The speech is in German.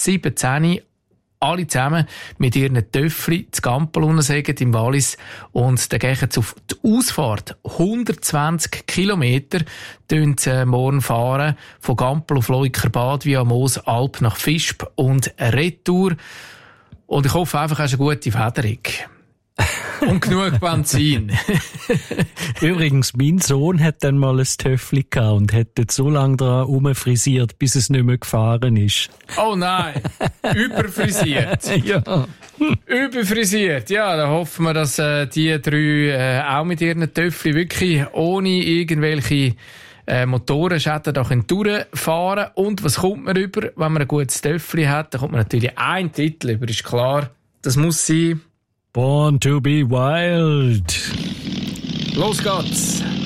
17 alle zusammen mit ihren Töffli zu Gampel unten im Wallis und dann gehen sie auf die Ausfahrt 120 Kilometer morgen fahren von Gampel auf Leukerbad via Moosalp nach Visp und Retour. Und ich hoffe einfach, hast eine gute Federung. Und genug Benzin. Übrigens, mein Sohn hat dann mal ein Töffli gehabt und hat dort so lange daran rumfrisiert, bis es nicht mehr gefahren ist. Oh nein, überfrisiert. Ja. Überfrisiert. Ja, da hoffen wir, dass die drei auch mit ihren Töffli wirklich ohne irgendwelche Motorenschäden da durchfahren können. Und was kommt man über, wenn man ein gutes Töffli hat? Da kommt man natürlich ein Titel über, ist klar. Das muss sein: Born to be Wild. Los geht's!